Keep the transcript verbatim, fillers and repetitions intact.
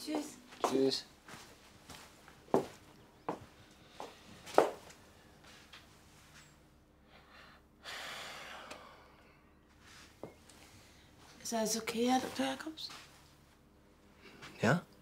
Tschüss. Tschüss. Ist alles okay, Herr Doktor Jakobs? Ja?